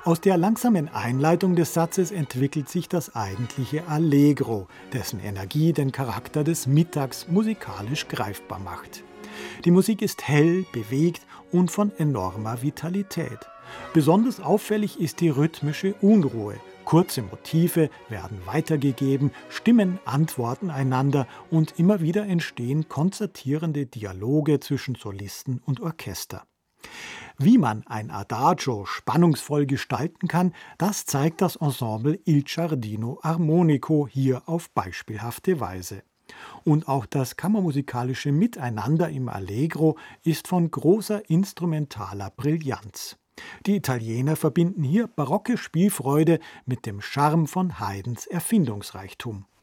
Aus der langsamen Einleitung des Satzes entwickelt sich das eigentliche Allegro, dessen Energie den Charakter des Mittags musikalisch greifbar macht. Die Musik ist hell, bewegt und von enormer Vitalität. Besonders auffällig ist die rhythmische Unruhe. Kurze Motive werden weitergegeben, Stimmen antworten einander und immer wieder entstehen konzertierende Dialoge zwischen Solisten und Orchester. Wie man ein Adagio spannungsvoll gestalten kann, das zeigt das Ensemble Il Giardino Armonico hier auf beispielhafte Weise. Und auch das kammermusikalische Miteinander im Allegro ist von großer instrumentaler Brillanz. Die Italiener verbinden hier barocke Spielfreude mit dem Charme von Haydns Erfindungsreichtum.